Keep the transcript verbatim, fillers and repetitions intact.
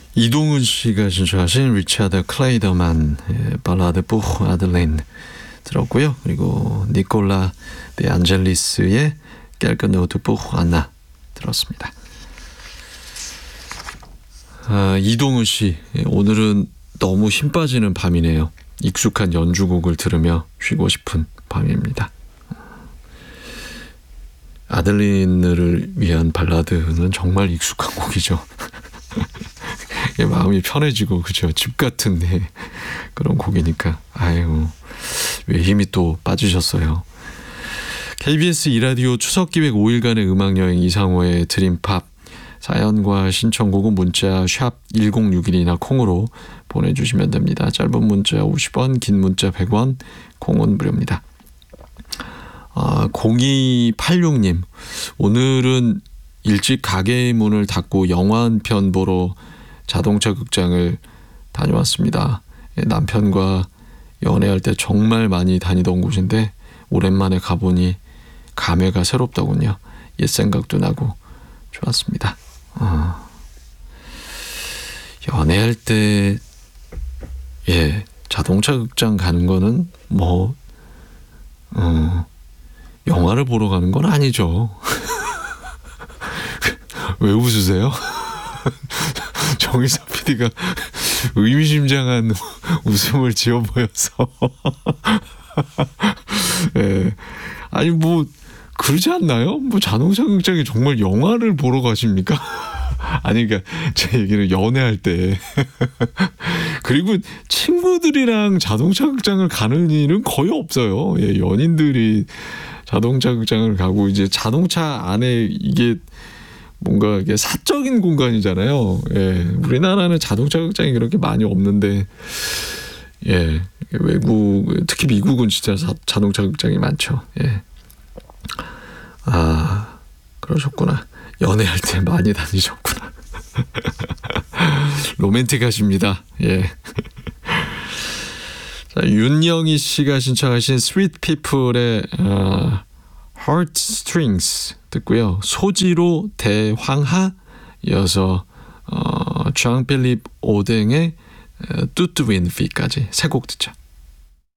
이동훈 씨가 신청하신 리차드 클레이더만의 발라드 부흐 아들렌 들었고요. 그리고 니콜라 데 안젤리스의 깰거노드 부흐 아나 들었습니다. 아, 이동훈 씨, 오늘은 너무 힘 빠지는 밤이네요. 익숙한 연주곡을 들으며 쉬고 싶은 밤입니다. 아들린을 위한 발라드는 정말 익숙한 곡이죠. 마음이 편해지고, 그죠? 집 같은 네, 그런 곡이니까. 아유, 왜 힘이 또 빠지셨어요. 케이비에스 이라디오 추석기획 오 일간의 음악여행 이상호의 드림팝. 사연과 신청곡은 문자 샵 일공육일이나 콩으로 보내주시면 됩니다. 짧은 문자 오십 원, 긴 문자 백 원, 콩은 무료입니다. 아, 공이팔육 님, 오늘은 일찍 가게 문을 닫고 영화 한 편 보러 자동차 극장을 다녀왔습니다. 남편과 연애할 때 정말 많이 다니던 곳인데 오랜만에 가보니 감회가 새롭더군요. 옛 생각도 나고 좋았습니다. 어. 연애할 때 예, 자동차 극장 가는 거는 뭐 어, 영화를 보러 가는 건 아니죠. 왜 웃으세요? 정의사 피디가 의미심장한 웃음을 지어 보여서 예. 아니 뭐 그러지 않나요? 뭐 자동차 극장에 정말 영화를 보러 가십니까? 아니 그러니까 제 얘기는 연애할 때 그리고 친구들이랑 자동차 극장을 가는 일은 거의 없어요. 예, 연인들이 자동차 극장을 가고 이제 자동차 안에 이게 뭔가 이게 사적인 공간이잖아요. 예, 우리나라는 자동차 극장이 그렇게 많이 없는데, 예, 외국 특히 미국은 진짜 자, 자동차 극장이 많죠. 예, 아 그러셨구나. 연애할 때 많이 다니셨구나. 로맨틱하십니다. 예. 자, 윤영희 씨가 신청하신 Sweet People의 어, Heartstrings 듣고요. 소지로 대황하 이어서 어, 장 필립 오댕의 뚜뚜윈 피까지 세 곡 듣죠.